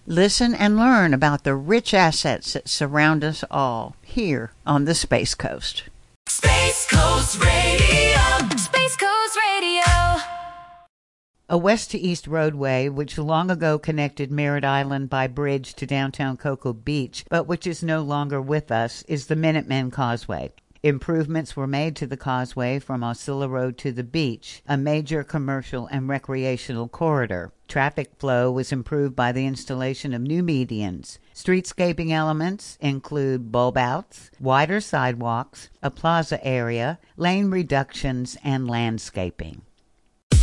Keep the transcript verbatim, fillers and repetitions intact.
Listen and learn about the rich assets that surround us all here on the Space Coast. Space Coast Radio. Space Coast Radio. A west-to-east roadway, which long ago connected Merritt Island by bridge to downtown Cocoa Beach, but which is no longer with us, is the Minuteman Causeway. Improvements were made to the causeway from Osceola Road to the beach, a major commercial and recreational corridor. Traffic flow was improved by the installation of new medians. Streetscaping elements include bulb outs, wider sidewalks, a plaza area, lane reductions, and landscaping.